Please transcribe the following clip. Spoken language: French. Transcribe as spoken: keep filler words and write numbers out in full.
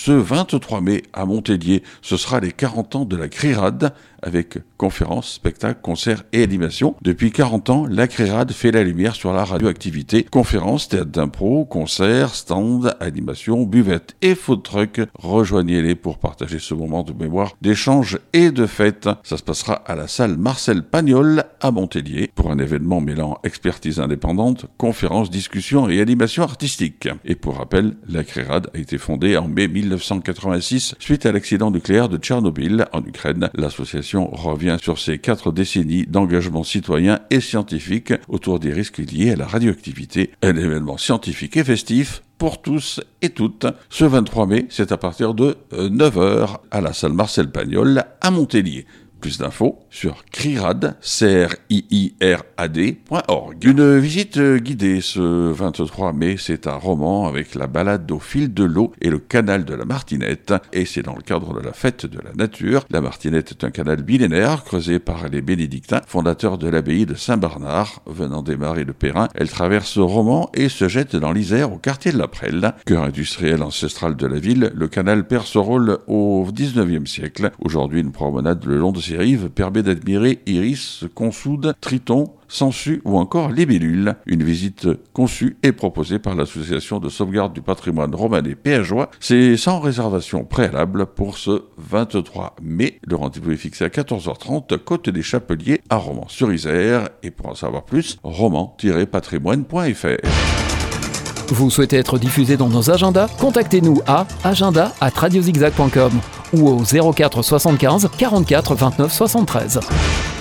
Ce vingt-trois mai, à Montpellier, ce sera les quarante ans de la CRIRAD, avec conférences, spectacles, concerts et animations. Depuis quarante ans, la CRIRAD fait la lumière sur la radioactivité. Conférences, théâtre d'impro, concerts, stands, animations, buvettes et food truck. Rejoignez-les pour partager ce moment de mémoire, d'échange et de fête. Ça se passera à la salle Marcel Pagnol à Montpellier pour un événement mêlant expertise indépendante, conférences, discussions et animations artistiques. Et pour rappel, la CRIRAD a été fondée en mai mille neuf cent quatre-vingt-six suite à l'accident nucléaire de Tchernobyl en Ukraine. L'association revient sur ses quatre décennies d'engagement citoyen et scientifique autour des risques liés à la radioactivité. Un événement scientifique et festif pour tous et toutes. Ce vingt-trois mai, c'est à partir de neuf heures à la salle Marcel Pagnol à Montpellier. Plus d'infos sur CRIRAD, C R I I R A D point org. Une visite guidée ce vingt-trois mai, c'est un roman avec la balade au fil de l'eau et le canal de la Martinette. Et c'est dans le cadre de la fête de la nature. La Martinette est un canal millénaire creusé par les bénédictins, fondateurs de l'abbaye de Saint-Bernard. Venant des marais de Perrin, elle traverse Romans et se jette dans l'Isère au quartier de la Prelle. Cœur industriel ancestral de la ville, le canal perd ce rôle au dix-neuvième siècle. Aujourd'hui, une promenade le long de ses rives permet d'admirer iris, consoude, triton, sangsues ou encore libellules. Une visite conçue et proposée par l'association de sauvegarde du patrimoine romanais péageois. C'est sans réservation préalable pour ce vingt-trois mai. Le rendez-vous est fixé à quatorze heures trente, côte des Chapeliers à Romans-sur-Isère. Et pour en savoir plus, roman tiret patrimoine point f r. Vous souhaitez être diffusé dans nos agendas? Contactez-nous à agenda arobase radiozigzag point com ou au zéro quatre soixante-quinze quarante-quatre vingt-neuf soixante-treize.